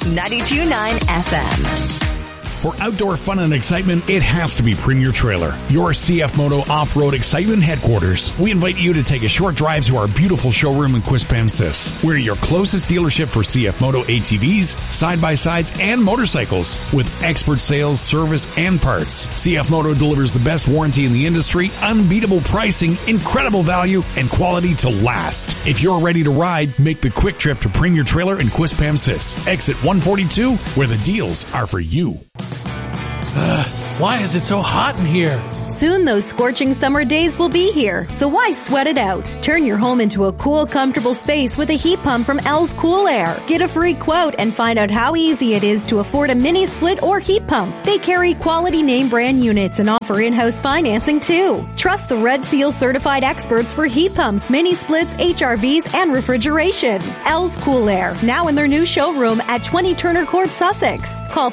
92.9 FM. For outdoor fun and excitement, it has to be Premier Trailer, your CF Moto off-road excitement headquarters. We invite you to take a short drive to our beautiful showroom in Quispamsis. We're your closest dealership for CF Moto ATVs, side-by-sides, and motorcycles with expert sales, service, and parts. CF Moto delivers the best warranty in the industry, unbeatable pricing, incredible value, and quality to last. If you're ready to ride, make the quick trip to Premier Trailer in Quispamsis. Exit 142, where the deals are for you. Why is it so hot in here? Soon those scorching summer days will be here, so why sweat it out? Turn your home into a cool, comfortable space with a heat pump from L's Cool Air. Get a free quote and find out how easy it is to afford a mini split or heat pump. They carry quality name brand units and offer in-house financing too. Trust the Red Seal certified experts for heat pumps, mini splits, HRVs, and refrigeration. L's Cool Air, now in their new showroom at 20 Turner Court, Sussex. Call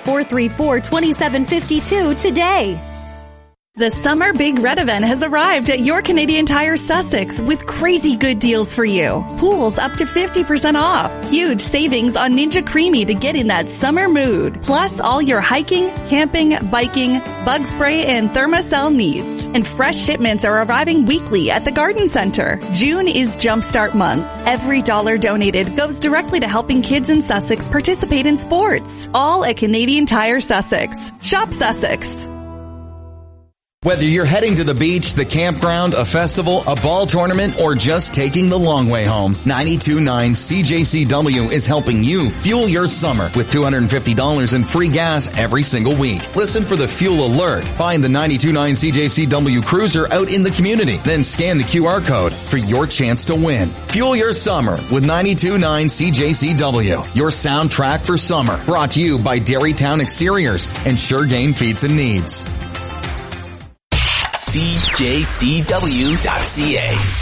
434-2752 today. The Summer Big Red event has arrived at your Canadian Tire Sussex with crazy good deals for you. Pools up to 50% off. Huge savings on Ninja Creamy to get in that summer mood. Plus all your hiking, camping, biking, bug spray, and Thermacell needs. And fresh shipments are arriving weekly at the Garden Center. June is Jumpstart Month. Every dollar donated goes directly to helping kids in Sussex participate in sports. All at Canadian Tire Sussex. Shop Sussex. Whether you're heading to the beach, the campground, a festival, a ball tournament, or just taking the long way home, 92.9 CJCW is helping you fuel your summer with $250 in free gas every single week. Listen for the fuel alert. Find the 92.9 CJCW cruiser out in the community. Then scan the QR code for your chance to win. Fuel your summer with 92.9 CJCW, your soundtrack for summer. Brought to you by Dairytown Exteriors and Suregain Feeds and Needs. CJCW.ca